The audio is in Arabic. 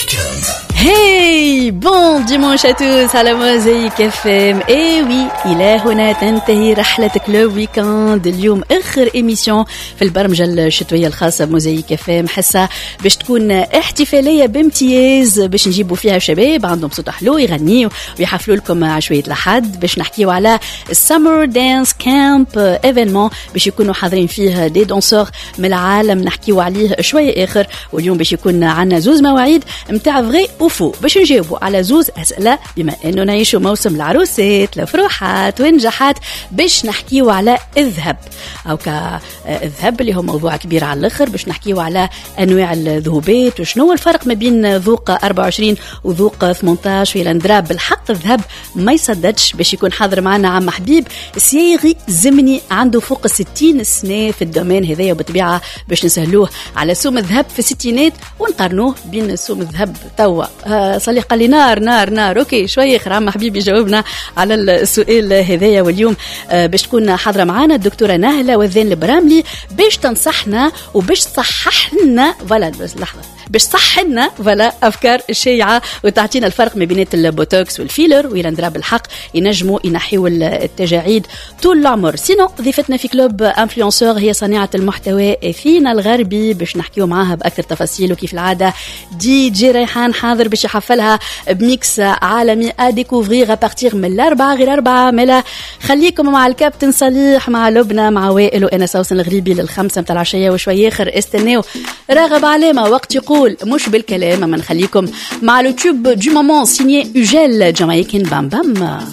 Hey, bon dimanche à tous على موزايك اف ام. ايه وي الى هنا تنتهي رحلة كلوب ويكاند. اليوم اخر ايميسيون في البرمجة الشتوية الخاصة بموزايك اف ام. حاسة باش تكون احتفالية بامتياز باش نجيبوا فيها شباب عندهم صوت حلو يغنيوا ويحفلوا لكم عشوية لحد باش نحكيوا على السمر دانس كامب ايفينمون باش يكونوا حاضرين فيه دي دانسور من العالم نحكيوا عليه شوية اخر. واليوم باش يكون عنا زوز مواعيد متاع فغي وفو باش نجاوبوا على زوز أسئلة بما أنه نعيشوا موسم العروسات الفروحات ونجاحات. باش نحكيوا على الذهب أو كالذهب اللي هو موضوع كبير على الآخر. باش نحكيوا على أنواع الذهوبات وشنو الفرق ما بين ذوق 24 وذوق 18 إلى ندراب. بالحق الذهب ما يصددش. باش يكون حاضر معنا عم حبيب سياغي زمني عنده فوق 60 سنة في الدومين هذايا وبطبيعة باش نسهلوه على سوم الذهب في الستينات ونقارنوه بين سوم الذهب توا. صلي قال لي نار اوكي شويه اخر عم حبيبي جاوبنا على السؤال هذايا. واليوم باش تكون حاضره معنا الدكتوره نهله وذين البراملي باش تنصحنا وباش تصحح لنا بس لحظه باش تصحح لنا افكار الشائعه وتعطينا الفرق ما بين البوتوكس والفيلر والى نضرب الحق ينجموا ينحيوا التجاعيد طول العمر. سينو ضيفتنا في كلوب انفلونسور هي صانعه المحتوى اثينا الغربي باش نحكيوا معاها باكثر تفاصيل. وكيف العاده دي جي ريحان حاضر باش يحفلها بميكس عالمي اديكوفريغ ابارتيغ من الاربعه غير اربعه. ملا خليكم مع الكابتن صليح مع لبنى مع وائل وانا سوسن الغريبي للخمسه متاع العشيه وشويه اخر استناو راغب علامه وقت يقول مش بالكلام. ما نخليكم مع اليوتيوب دو مومون سيني اوجيل جامايكين بام بام.